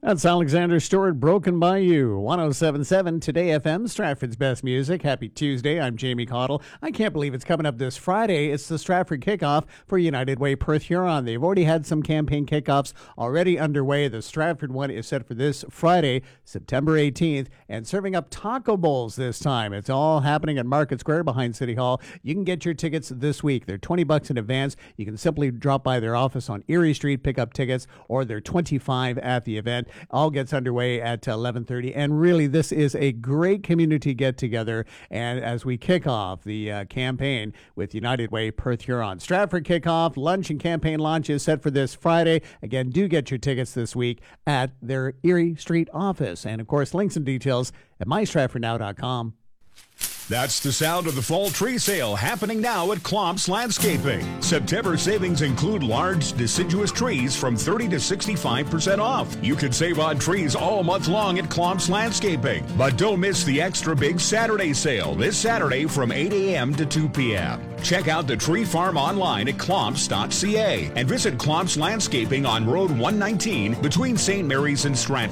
That's Alexander Stewart, Broken by You. 1077 Today FM, Stratford's best music. Happy Tuesday. I'm Jamie Cottle. I can't believe it's coming up this Friday. It's the Stratford kickoff for United Way Perth Huron. They've already had some campaign kickoffs already underway. The Stratford one is set for this Friday, September 18th, and serving up taco bowls this time. It's all happening at Market Square behind City Hall. You can get your tickets this week. They're $20 in advance. You can simply drop by their office on Erie Street, pick up tickets, or they're $25 at the event. All gets underway at 11:30, and really this is a great community get-together, and as we kick off the campaign with United Way Perth Huron. Stratford kickoff, lunch and campaign launch is set for this Friday. Again, do get your tickets this week at their Erie Street office, and of course links and details at mystratfordnow.com. That's the sound of the fall tree sale happening now at Klomps Landscaping. September savings include large deciduous trees from 30 to 65% off. You can save on trees all month long at Klomps Landscaping. But don't miss the extra big Saturday sale this Saturday from 8 a.m. to 2 p.m. Check out the tree farm online at klomps.ca and visit Klomps Landscaping on Road 119 between St. Mary's and Stratford.